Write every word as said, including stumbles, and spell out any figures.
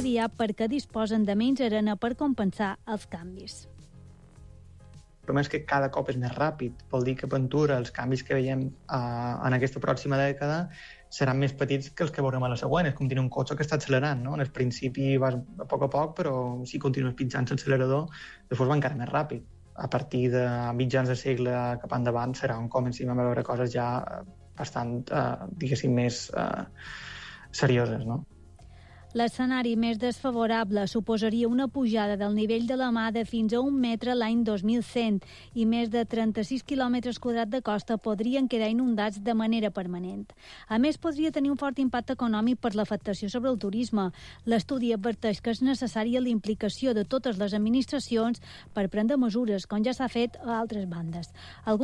aviat perquè disposen de menys arena per compensar els canvis. El problema és que cada cop és més ràpid. Vol dir que Ventura, els canvis que veiem eh, en aquesta pròxima dècada seran més petits que els que veurem a la següent. És com tenir un cotxe que està accelerant, no? En el principi vas a poc a poc, però si continues pitjant l'accelerador, després va encara més ràpid. A partir de mitjans de segle cap endavant serà on comencem a veure coses ja bastant, eh, diguéssim, més eh, serioses, no? L'escenari més desfavorable suposaria una pujada del nivell de la mar de fins a un metre l'any dos mil cent i més de trenta-sis quilòmetres quadrats de costa podrien quedar inundats de manera permanent. A més, podria tenir un fort impacte econòmic per l'afectació sobre el turisme. L'estudi adverteix que és necessària la implicació de totes les administracions per prendre mesures, com ja s'ha fet a altres bandes. Alguns